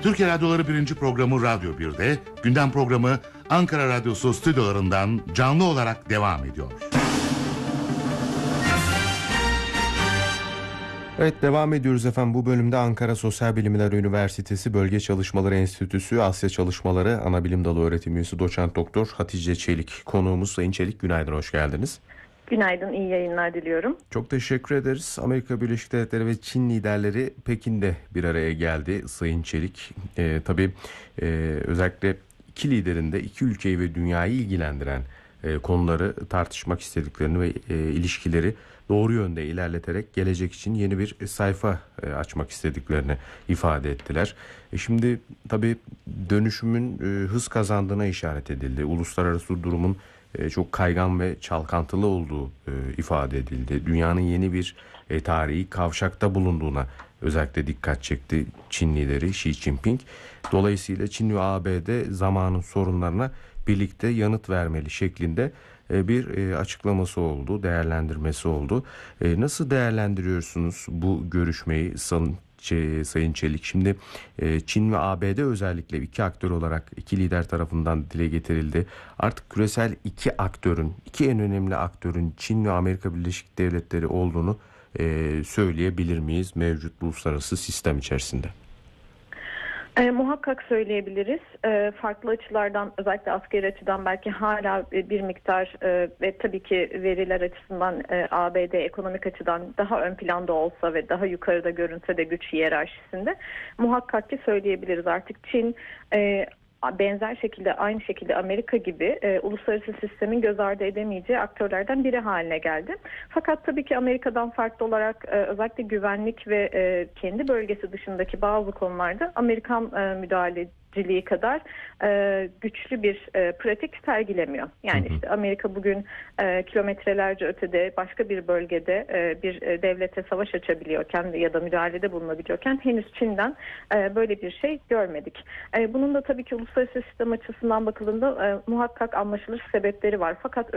Türkiye Radyoları 1. programı Radyo 1'de, gündem programı Ankara Radyosu stüdyolarından canlı olarak devam ediyor. Evet, devam ediyoruz efendim. Bu bölümde Ankara Sosyal Bilimler Üniversitesi Bölge Çalışmaları Enstitüsü Asya Çalışmaları Anabilim Dalı Öğretim Üyesi Doçent Doktor Hatice Çelik konuğumuz. Sayın Çelik, günaydın, hoş geldiniz. Günaydın, iyi yayınlar diliyorum. Çok teşekkür ederiz. Amerika Birleşik Devletleri ve Çin liderleri Pekin'de bir araya geldi Sayın Çelik. Tabii özellikle iki liderin de iki ülkeyi ve dünyayı ilgilendiren konuları tartışmak istediklerini ve ilişkileri doğru yönde ilerleterek gelecek için yeni bir sayfa açmak istediklerini ifade ettiler. Şimdi tabii dönüşümün hız kazandığına işaret edildi. Uluslararası durumun çok kaygan ve çalkantılı olduğu ifade edildi. Dünyanın yeni bir tarihi kavşakta bulunduğuna özellikle dikkat çekti Çin lideri Xi Jinping. Dolayısıyla Çin ve ABD zamanın sorunlarına birlikte yanıt vermeli şeklinde bir açıklaması oldu, değerlendirmesi oldu. Nasıl değerlendiriyorsunuz bu görüşmeyi Sayın Çelik? Şimdi Çin ve ABD özellikle iki aktör olarak iki lider tarafından dile getirildi. Artık küresel iki en önemli aktörün Çin ve Amerika Birleşik Devletleri olduğunu söyleyebilir miyiz mevcut uluslararası sistem içerisinde? Muhakkak söyleyebiliriz. Farklı açılardan, özellikle askeri açıdan belki hala bir miktar ve tabii ki veriler açısından ABD ekonomik açıdan daha ön planda olsa ve daha yukarıda görünse de güç hiyerarşisinde muhakkak ki söyleyebiliriz. Artık Çin benzer şekilde, aynı şekilde Amerika gibi uluslararası sistemin göz ardı edemeyeceği aktörlerden biri haline geldi. Fakat tabii ki Amerika'dan farklı olarak özellikle güvenlik ve kendi bölgesi dışındaki bazı konularda Amerikan müdahaleciliği kadar güçlü bir pratik sergilemiyor. Yani işte Amerika bugün kilometrelerce ötede başka bir bölgede bir devlete savaş açabiliyorken ya da müdahalede bulunabiliyorken henüz Çin'den böyle bir şey görmedik. Bunun da tabii ki uluslararası sistem açısından bakıldığında muhakkak anlaşılır sebepleri var. Fakat